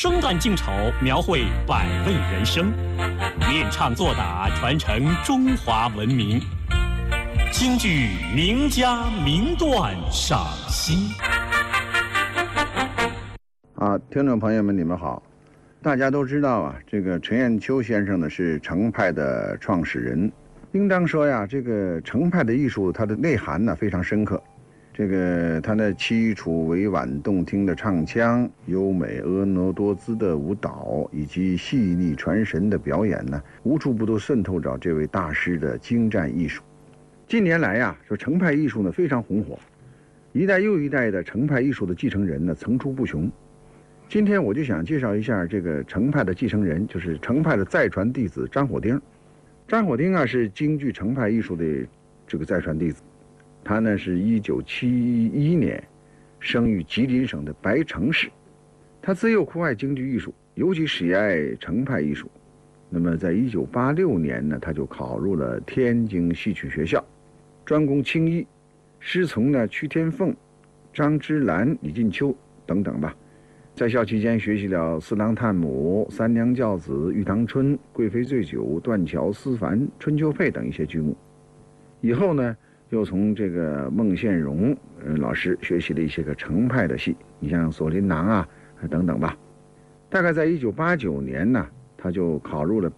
生旦净丑，描绘百味人生，练唱作打，传承中华文明。京剧名家名段赏析。 听众朋友们，你们好。大家都知道啊，这个陈砚秋先生呢是程派的创始人。应当说呀，这个程派的艺术，它的内涵呢非常深刻。这个它的凄楚委婉动听的唱腔、优美婀娜多姿的舞蹈，以及细腻传神的表演呢，无处不都渗透着这位大师的精湛艺术。近年来呀，说程派艺术呢非常红火，一代又一代的程派艺术的继承人呢层出不穷。今天我就想介绍一下这个程派的继承人，就是程派的再传弟子张火丁。张火丁啊是京剧程派艺术的这个再传弟子，他呢是1971年生于吉林省的白城市。他自幼酷爱京剧艺术，尤其喜爱程派艺术。那么在1986年呢，他就考入了天津戏曲学校，专攻青衣，师从呢屈天凤、张芝兰、李进秋等等吧。在校期间学习了四郎探母、三娘教子、玉堂春、贵妃醉酒、断桥思凡、春秋配等一些剧目。以后呢又从这个孟宪荣老师学习了一些个程派的戏，你像锁麟囊啊等等吧。大概在1989年呢，他就考入了